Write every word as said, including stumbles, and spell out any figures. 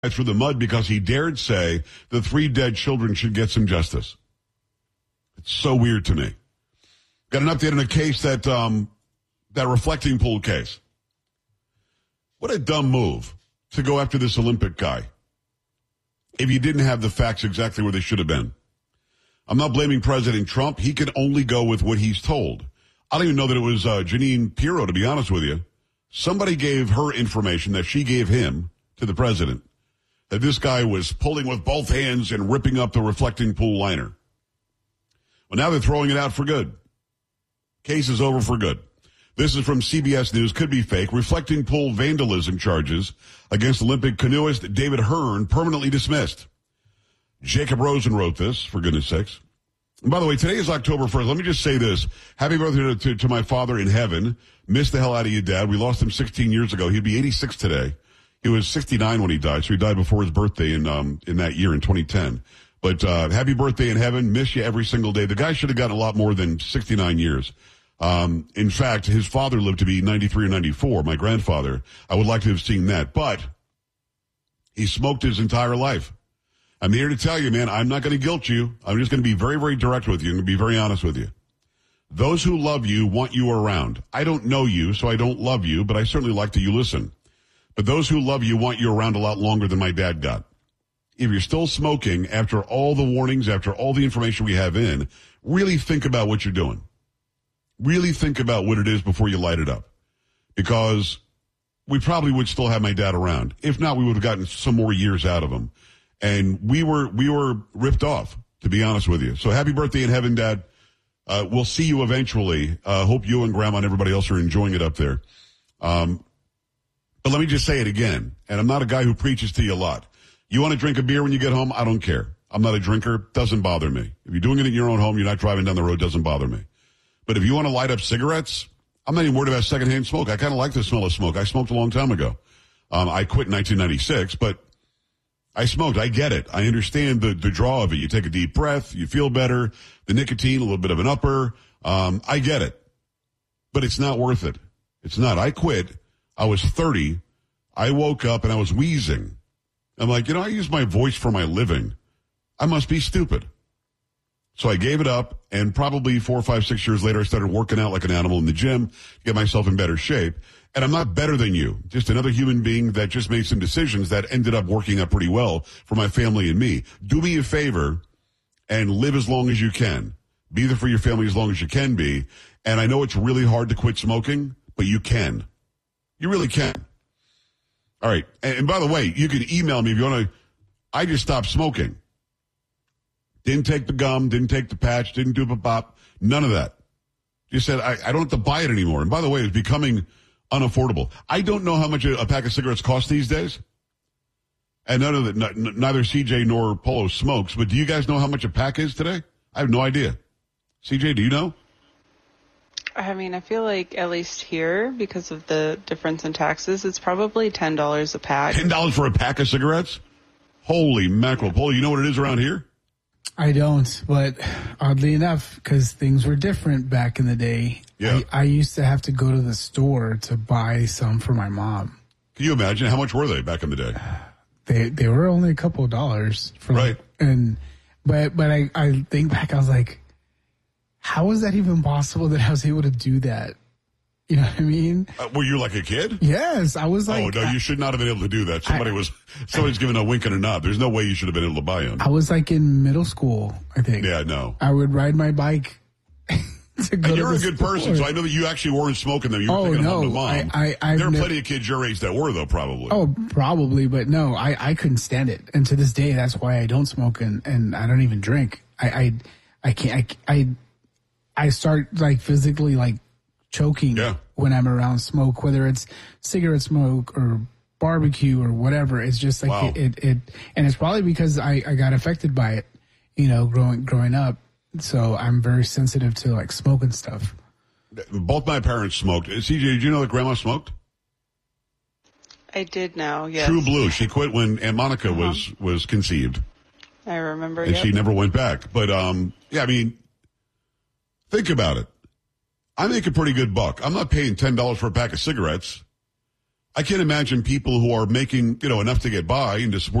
through the mud because he dared say the three dead children should get some justice. It's so weird to me. Got an update on a case that um, that reflecting pool case. What a dumb move to go after this Olympic guy if you didn't have the facts exactly where they should have been. I'm not blaming President Trump. He can only go with what he's told. I don't even know that it was uh, Jeanine Pirro, to be honest with you. Somebody gave her information that she gave him to the president, that this guy was pulling with both hands and ripping up the reflecting pool liner. Well, now they're throwing it out for good. Case is over for good. This is from C B S News. Could be fake. Reflecting pool vandalism charges against Olympic canoeist David Hearn permanently dismissed. Jacob Rosen wrote this, for goodness sakes. And by the way, today is October first. Let me just say this. Happy birthday to, to, to my father in heaven. Missed the hell out of you, Dad. We lost him sixteen years ago. He'd be eighty-six today. He was sixty-nine when he died, so he died before his birthday in um in that year, in twenty ten. But uh happy birthday in heaven. Miss you every single day. The guy should have gotten a lot more than sixty-nine years. Um, in fact, his father lived to be ninety-three or ninety-four, my grandfather. I would like to have seen that. But he smoked his entire life. I'm here to tell you, man, I'm not going to guilt you. I'm just going to be very, very direct with you and be very honest with you. Those who love you want you around. I don't know you, so I don't love you, but I certainly like that you listen. But those who love you want you around a lot longer than my dad got. If you're still smoking after all the warnings, after all the information we have in, really think about what you're doing. Really think about what it is before you light it up. Because we probably would still have my dad around. If not, we would have gotten some more years out of him. And we were we were ripped off, to be honest with you. So happy birthday in heaven, Dad. Uh, we'll see you eventually. Uh, hope you and Grandma and everybody else are enjoying it up there. Um, but let me just say it again. And I'm not a guy who preaches to you a lot. You want to drink a beer when you get home? I don't care. I'm not a drinker. Doesn't bother me. If you're doing it in your own home, you're not driving down the road, doesn't bother me. But if you want to light up cigarettes, I'm not even worried about secondhand smoke. I kind of like the smell of smoke. I smoked a long time ago. Um, I quit in nineteen ninety-six, but I smoked. I get it. I understand the, the draw of it. You take a deep breath. You feel better. The nicotine, a little bit of an upper. Um, I get it. But it's not worth it. It's not. I quit. I was thirty. I woke up and I was wheezing. I'm like, you know, I use my voice for my living. I must be stupid. So I gave it up, and probably four, five, six years later, I started working out like an animal in the gym to get myself in better shape. And I'm not better than you, just another human being that just made some decisions that ended up working out pretty well for my family and me. Do me a favor and live as long as you can. Be there for your family as long as you can be. And I know it's really hard to quit smoking, but you can. You really can. All right. And, and by the way, you can email me if you want to. I just stopped smoking. Didn't take the gum, didn't take the patch, didn't do the pop, none of that. Just said, I, I don't have to buy it anymore. And by the way, it's becoming unaffordable. I don't know how much a, a pack of cigarettes costs these days. And none of that, n- neither C J nor Polo smokes, but do you guys know how much a pack is today? I have no idea. C J, do you know? I mean, I feel like at least here, because of the difference in taxes, it's probably ten dollars a pack. ten dollars for a pack of cigarettes? Holy mackerel. Polo, you know what it is around here? I don't, but oddly enough, because things were different back in the day, yeah. I, I used to have to go to the store to buy some for my mom. Can you imagine? How much were they back in the day? They they were only a couple of dollars. For right. Like, and But but I, I think back, I was like, how is that even possible that I was able to do that? You know what I mean? Uh, were you like a kid? Yes, I was like... Oh, no, I, you should not have been able to do that. Somebody I, was, somebody's giving a wink and a nod. There's no way you should have been able to buy them. I was like in middle school, I think. Yeah, no. I would ride my bike to go and you're to a the good store. person, so I know that you actually weren't smoking them. You were oh, taking no. them home to mom. I, I, there are never, plenty of kids your age that were, though, probably. Oh, probably, but no, I, I couldn't stand it. And to this day, that's why I don't smoke and, and I don't even drink. I, I, I can't, I, I, I start like physically like choking yeah. when I'm around smoke, whether it's cigarette smoke or barbecue or whatever. It's just like wow. it, it, it, and it's probably because I, I got affected by it, you know, growing, growing up. So I'm very sensitive to like smoke and stuff. Both my parents smoked. C J, did you know that Grandma smoked? I did know, yes. True blue. She quit when Aunt Monica uh-huh. was, was conceived. I remember, And yep. she never went back. But, um, yeah, I mean, think about it. I make a pretty good buck. I'm not paying ten dollars for a pack of cigarettes. I can't imagine people who are making, you know, enough to get by and just